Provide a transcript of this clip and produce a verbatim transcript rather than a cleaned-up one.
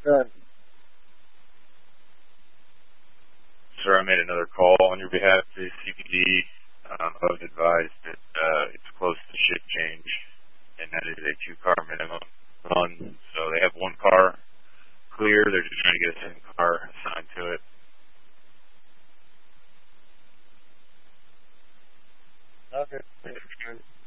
Good. Sir, I made another call on your behalf to C P D. Um, I was advised that uh, it's close to shift change, and that is a two-car minimum run. So they have one car clear. They're just trying to get a second car assigned to it. Okay.